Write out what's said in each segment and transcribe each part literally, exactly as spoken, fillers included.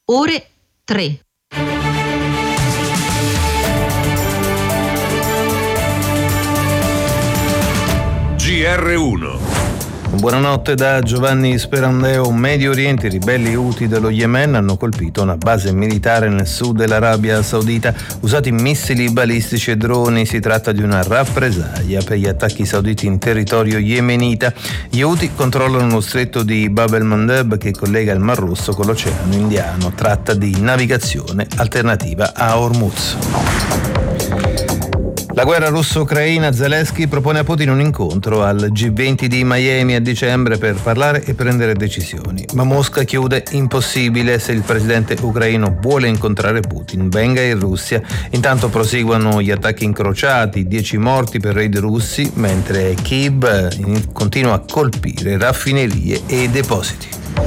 ore tre. G R uno. Buonanotte da Giovanni Sperandeo. Medio Oriente, i ribelli Houthi dello Yemen hanno colpito una base militare nel sud dell'Arabia Saudita, usati missili balistici e droni. Si tratta di una rappresaglia per gli attacchi sauditi in territorio yemenita. Gli Houthi controllano lo stretto di Bab el-Mandeb che collega il Mar Rosso con l'Oceano Indiano. Tratta di navigazione alternativa a Hormuz. La guerra russo-ucraina. Zelensky propone a Putin un incontro al G venti di Miami a dicembre per parlare e prendere decisioni. Ma Mosca chiude: impossibile, se il presidente ucraino vuole incontrare Putin, venga in Russia. Intanto proseguono gli attacchi incrociati, dieci morti per raid russi, mentre Kiev continua a colpire raffinerie e depositi.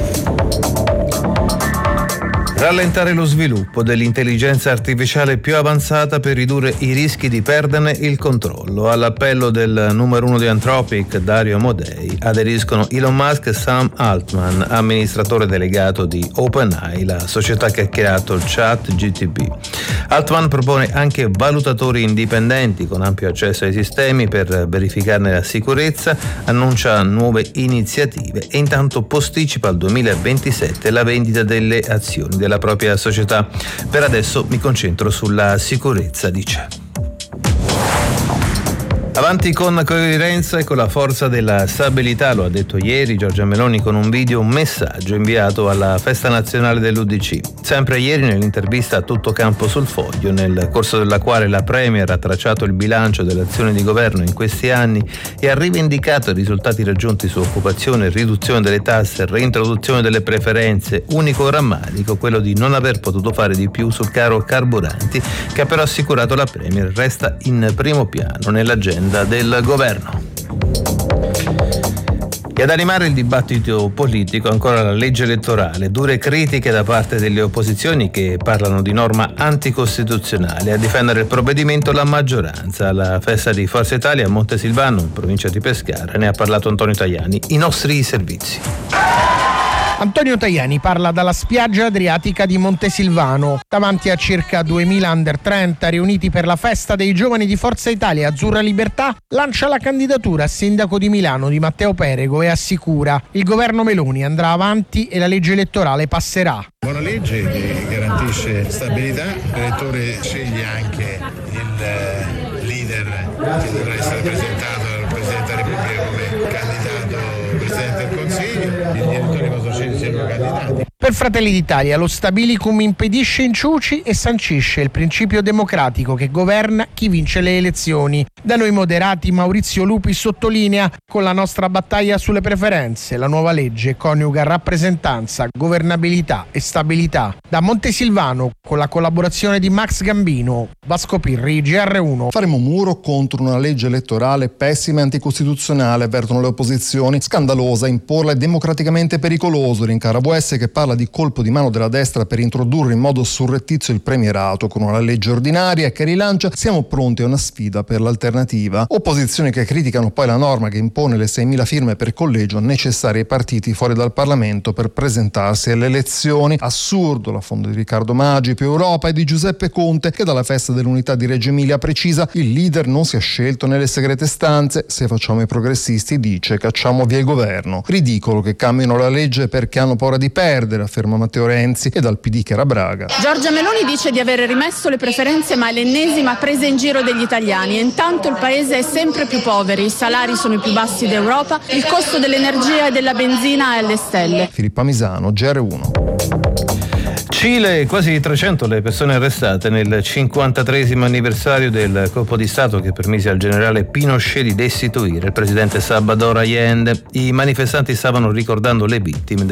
Rallentare lo sviluppo dell'intelligenza artificiale più avanzata per ridurre i rischi di perderne il controllo. All'appello del numero uno di Anthropic, Dario Amodei, aderiscono Elon Musk e Sam Altman, amministratore delegato di OpenAI, la società che ha creato il ChatGPT. Altman propone anche valutatori indipendenti con ampio accesso ai sistemi per verificarne la sicurezza, annuncia nuove iniziative e intanto posticipa al duemilaventisette la vendita delle azioni della propria società. Per adesso mi concentro sulla sicurezza, dice. Avanti con coerenza e con la forza della stabilità, lo ha detto ieri Giorgia Meloni con un video, un messaggio inviato alla festa nazionale dell'U D C. Sempre ieri nell'intervista a Tutto Campo sul Foglio, nel corso della quale la Premier ha tracciato il bilancio delle azioni di governo in questi anni e ha rivendicato i risultati raggiunti su occupazione, riduzione delle tasse, reintroduzione delle preferenze, unico rammarico quello di non aver potuto fare di più sul caro carburanti, che ha però assicurato la Premier resta in primo piano nell'agenda del governo. E ad animare il dibattito politico ancora la legge elettorale, dure critiche da parte delle opposizioni che parlano di norma anticostituzionale. A difendere il provvedimento la maggioranza. Alla festa di Forza Italia a Montesilvano, in provincia di Pescara, ne ha parlato Antonio Tajani, i nostri servizi. Antonio Tajani parla dalla spiaggia adriatica di Montesilvano, davanti a circa duemila under trenta riuniti per la festa dei giovani di Forza Italia. Azzurra Libertà lancia la candidatura a sindaco di Milano di Matteo Perego e assicura: il governo Meloni andrà avanti e la legge elettorale passerà. Buona legge che garantisce stabilità, l'elettore sceglie anche il leader che dovrà essere presentato dal Presidente della Repubblica come candidato Presidente del Consiglio, gli elettori possono scegliere i loro candidati. Per Fratelli d'Italia lo stabilicum impedisce inciuci e sancisce il principio democratico che governa chi vince le elezioni. Da noi moderati Maurizio Lupi sottolinea: con la nostra battaglia sulle preferenze la nuova legge coniuga rappresentanza, governabilità e stabilità. Da Montesilvano, con la collaborazione di Max Gambino, Vasco Pirri, G R uno. Faremo muro contro una legge elettorale pessima e anticostituzionale, avvertono le opposizioni. Scandalosa, imporla è democraticamente pericoloso, rincara V S che parla di colpo di mano della destra per introdurre in modo surrettizio il premierato con una legge ordinaria che rilancia siamo pronti a una sfida per l'alternativa. Opposizioni che criticano poi la norma che impone le seimila firme per collegio necessarie ai partiti fuori dal Parlamento per presentarsi alle elezioni. Assurdo l'affondo di Riccardo Maggi, più Europa, e di Giuseppe Conte che dalla festa dell'unità di Reggio Emilia precisa: il leader non si è scelto nelle segrete stanze, se facciamo i progressisti dice cacciamo via il governo. Ridicolo che cambino la legge perché hanno paura di perdere, afferma Matteo Renzi, e dal P D che era Braga. Giorgia Meloni dice di aver rimesso le preferenze, ma è l'ennesima presa in giro degli italiani. E intanto il paese è sempre più povero, i salari sono i più bassi d'Europa, il costo dell'energia e della benzina è alle stelle. Filippa Misano, G R uno. Cile, quasi trecento le persone arrestate nel cinquantatreesimo anniversario del colpo di Stato che permise al generale Pinochet di destituire il presidente Salvador Allende. I manifestanti stavano ricordando le vittime